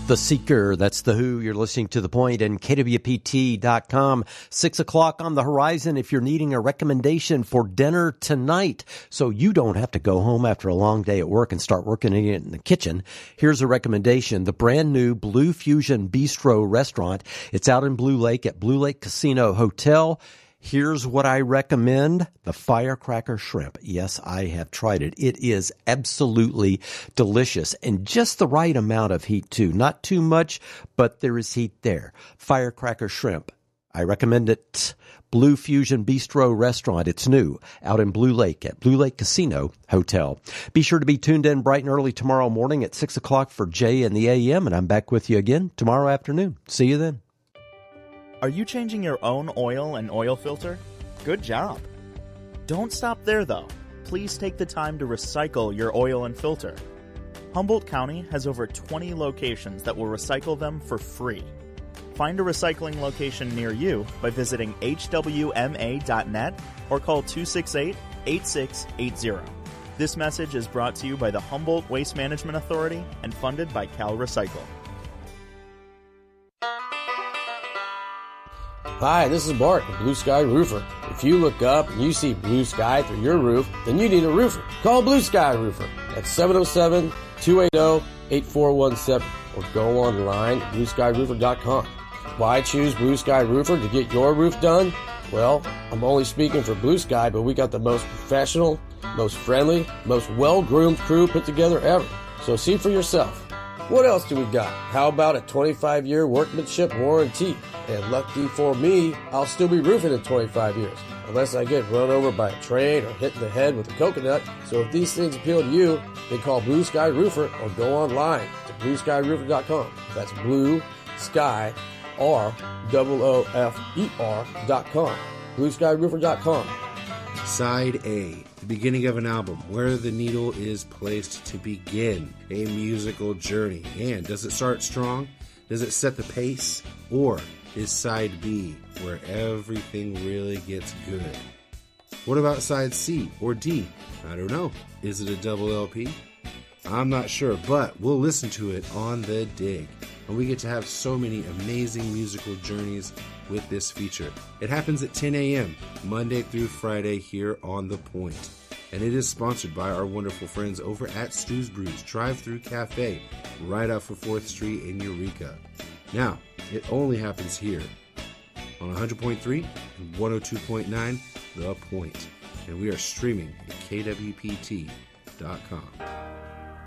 The Seeker, that's The Who. You're listening to The Point and KWPT.com. 6 o'clock on the horizon if you're needing a recommendation for dinner tonight so you don't have to go home after a long day at work and start working in the kitchen. Here's a recommendation. The brand new Blue Fusion Bistro restaurant. It's out in Blue Lake at Blue Lake Casino Hotel. Here's what I recommend, the firecracker shrimp. Yes, I have tried it. It is absolutely delicious and just the right amount of heat too. Not too much, but there is heat there. Firecracker shrimp. I recommend it. Blue Fusion Bistro Restaurant. It's new out in Blue Lake at Blue Lake Casino Hotel. Be sure to be tuned in bright and early tomorrow morning at 6 o'clock for Jay and the AM, and I'm back with you again tomorrow afternoon. See you then. Are you changing your own oil and oil filter? Good job. Don't stop there, though. Please take the time to recycle your oil and filter. Humboldt County has over 20 locations that will recycle them for free. Find a recycling location near you by visiting hwma.net or call 268-8680. This message is brought to you by the Humboldt Waste Management Authority and funded by Cal Recycle. Hi, this is Bart with Blue Sky Roofer. If you look up and you see blue sky through your roof, then you need a roofer. Call Blue Sky Roofer at 707-280-8417 or go online at blueskyroofer.com. Why choose Blue Sky Roofer to get your roof done? Well, I'm only speaking for Blue Sky, but we got the most professional, most friendly, most well-groomed crew put together ever. So see for yourself. What else do we got? How about a 25-year workmanship warranty? And lucky for me, I'll still be roofing in 25 years, unless I get run over by a train or hit in the head with a coconut. So if these things appeal to you, then call Blue Sky Roofer or go online to blueskyroofer.com. That's Blue Sky ROOFER.com. blueskyroofer.com. Side A, the beginning of an album, where the needle is placed to begin a musical journey. And does it start strong? Does it set the pace? Or is side B, where everything really gets good? What about side C or D? I don't know. Is it a double LP? I'm not sure, but we'll listen to it on The Dig. And we get to have so many amazing musical journeys with this feature. It happens at 10 a.m. Monday through Friday here on The Point. And it is sponsored by our wonderful friends over at Stu's Brews Drive-Thru Cafe, right off of 4th Street in Eureka. Now, it only happens here on 100.3 and 102.9 The Point. And we are streaming at kwpt.com.